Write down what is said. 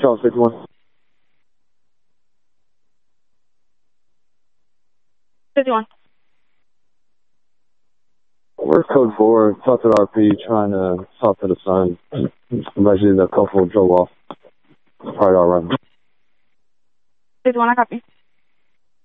Charles 51. 51. Where's code 4? Talk to the RP, trying to talk to the sun. Eventually the couple drove off. Probably all right. 51, I copy.